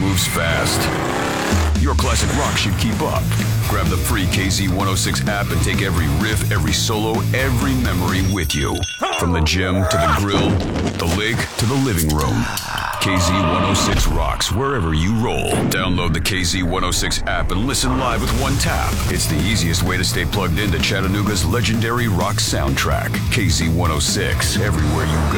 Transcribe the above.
moves fast. Your classic rock should keep up. Grab the free KZ106 app and take every riff, every solo, every memory with you. From the gym to the grill, the lake to the living room. KZ106 rocks wherever you roll. Download the KZ106 app and listen live with one tap. It's the easiest way to stay plugged into Chattanooga's legendary rock soundtrack. KZ106, everywhere you go.